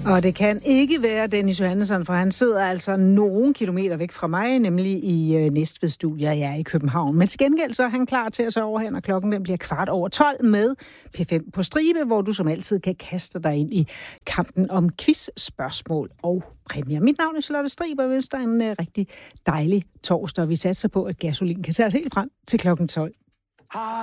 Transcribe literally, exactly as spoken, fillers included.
Og det kan ikke være Dennis Johannesson, for han sidder altså nogle kilometer væk fra mig, nemlig i øh, Næstved Studiet, jeg er i København. Men til gengæld så er han klar til at så over her, når klokken den bliver kvart over tolv med P fem på stribe, hvor du som altid kan kaste dig ind i kampen om quiz-spørgsmål og præmier. Mit navn er Charlotte Striber, og hvis der er en øh, rigtig dejlig torsdag, og vi satser på, at gasolin kan tage os helt frem til klokken tolv.